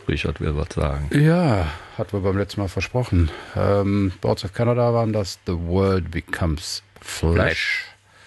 Richard will was sagen. Ja, hatten wir beim letzten Mal versprochen. Boards of Canada waren das The World Becomes Flesh.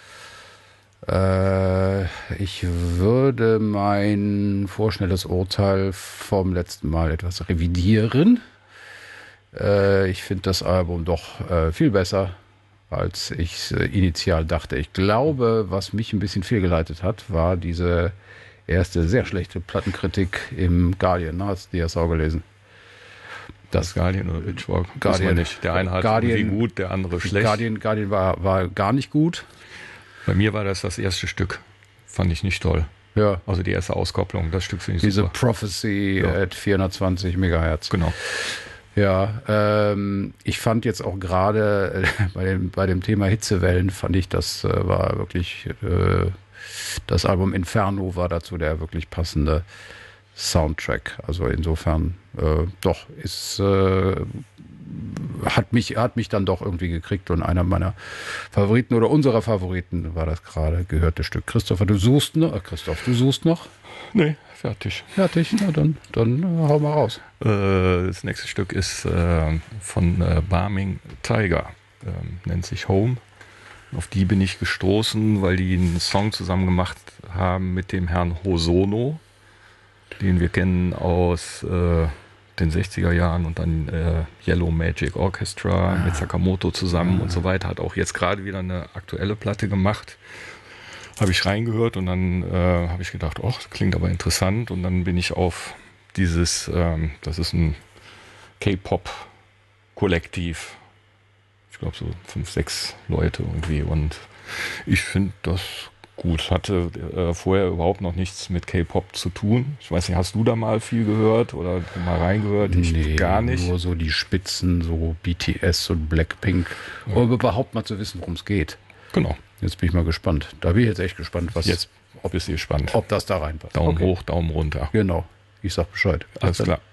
Ich würde mein vorschnelles Urteil vom letzten Mal etwas revidieren. Ich finde das Album doch viel besser, als ich initial dachte. Ich glaube, was mich ein bisschen fehlgeleitet hat, war diese erste sehr schlechte Plattenkritik im Guardian. Hast du die auch gelesen? Das Guardian oder Pitchfork? Guardian. Nicht. Der eine hat Guardian, irgendwie gut, der andere schlecht. Guardian war gar nicht gut. Bei mir war das erste Stück. Fand ich nicht toll. Ja. Also die erste Auskopplung, das Stück finde ich Diese super. Prophecy at 420 Megahertz. Genau. Ja, ich fand jetzt auch gerade bei dem Thema Hitzewellen, fand ich, das war wirklich, das Album Inferno war dazu der wirklich passende Soundtrack. Also insofern, doch, hat mich dann doch irgendwie gekriegt und einer meiner Favoriten oder unserer Favoriten war das gerade gehörte Stück. Christoph, du suchst noch? Nee, fertig. Fertig? Na dann hau mal raus. Das nächste Stück ist von Barming Tiger, nennt sich Home. Auf die bin ich gestoßen, weil die einen Song zusammen gemacht haben mit dem Herrn Hosono, den wir kennen aus den 60er Jahren und dann Yellow Magic Orchestra mit Sakamoto zusammen und so weiter. Hat auch jetzt gerade wieder eine aktuelle Platte gemacht. Habe ich reingehört und dann habe ich gedacht, oh, das klingt aber interessant. Und dann bin ich auf dieses, das ist ein K-Pop-Kollektiv. Ich glaube so 5, 6 Leute irgendwie. Und ich finde das gut. Hatte vorher überhaupt noch nichts mit K-Pop zu tun. Ich weiß nicht, hast du da mal viel gehört oder mal reingehört? Ich gar nicht. Nur so die Spitzen, so BTS und Blackpink. Ja. Um überhaupt mal zu wissen, worum es geht. Genau. Jetzt bin ich mal gespannt. Da bin ich jetzt echt gespannt, Jetzt bist du gespannt. Ob das da reinpasst. Daumen hoch, Daumen runter. Genau. Ich sag Bescheid. Alles klar.